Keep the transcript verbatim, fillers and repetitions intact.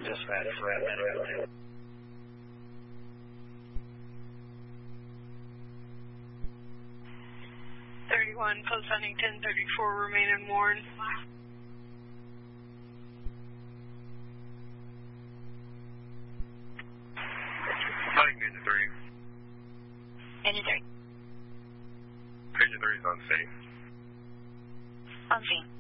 Dispatch for medical. thirty-one, Post Huntington, thirty-four, remain in Warren. Huntington three. Engine three. Engine three is on scene. On scene.